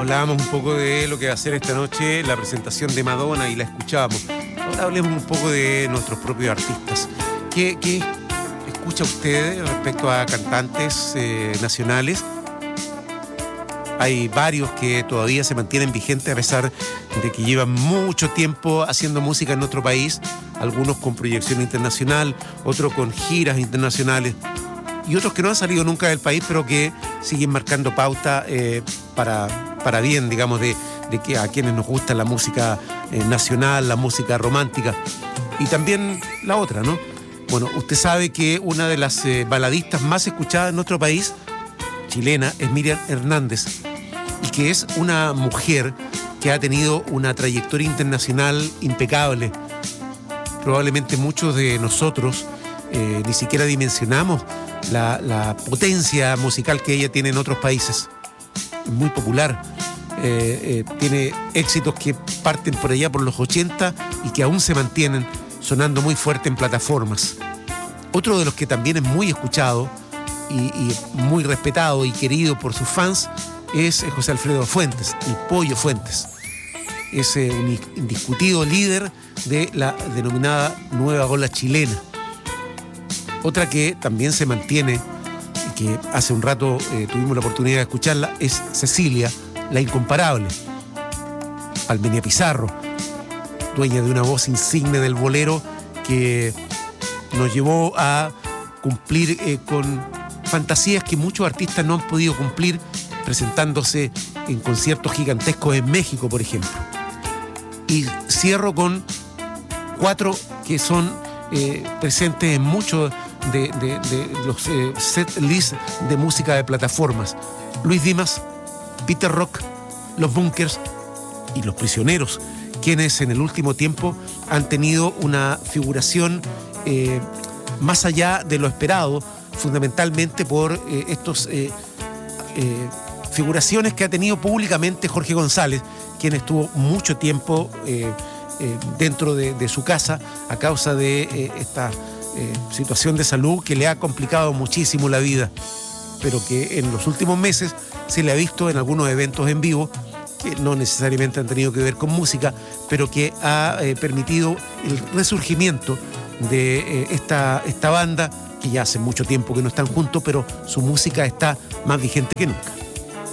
Hablábamos un poco de lo que va a ser esta noche la presentación de Madonna y la escuchábamos. Ahora hablemos un poco de nuestros propios artistas. ¿Qué escucha usted respecto a cantantes nacionales? Hay varios que todavía se mantienen vigentes a pesar de que llevan mucho tiempo haciendo música en nuestro país, algunos con proyección internacional, otros con giras internacionales y otros que no han salido nunca del país, pero que siguen marcando pauta para bien, digamos, de que a quienes nos gusta la música nacional, la música romántica y también la otra, ¿no? Bueno, usted sabe que una de las baladistas más escuchadas en nuestro país, chilena, es Miriam Hernández, y que es una mujer que ha tenido una trayectoria internacional impecable. Probablemente muchos de nosotros ni siquiera dimensionamos la potencia musical que ella tiene en otros países. Es muy popular. Tiene éxitos que parten por allá por los 80 y que aún se mantienen sonando muy fuerte en plataformas. Otro de los que también es muy escuchado y muy respetado y querido por sus fans es José Alfredo Fuentes, el Pollo Fuentes. Es un indiscutido líder de la denominada Nueva Ola chilena. Otra que también se mantiene y que hace un rato tuvimos la oportunidad de escucharla es Cecilia, la incomparable. Palmenia Pizarro, dueña de una voz insigne del bolero que nos llevó a cumplir con fantasías que muchos artistas no han podido cumplir, presentándose en conciertos gigantescos en México, por ejemplo. Y cierro con 4 que son presentes en muchos de los set lists de música de plataformas. Luis Dimas, Peter Rock, Los Bunkers y Los Prisioneros, quienes en el último tiempo han tenido una figuración más allá de lo esperado, fundamentalmente por estos figuraciones que ha tenido públicamente Jorge González, quien estuvo mucho tiempo dentro de su casa a causa de esta situación de salud que le ha complicado muchísimo la vida, pero que en los últimos meses se le ha visto en algunos eventos en vivo que no necesariamente han tenido que ver con música, pero que ha permitido el resurgimiento de esta banda, que ya hace mucho tiempo que no están juntos, pero su música está más vigente que nunca.